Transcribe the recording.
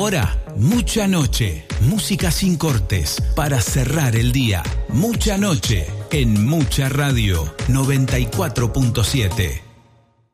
ahora, Mucha Noche. Música sin cortes para cerrar el día. Mucha Noche en Mucha Radio 94.7.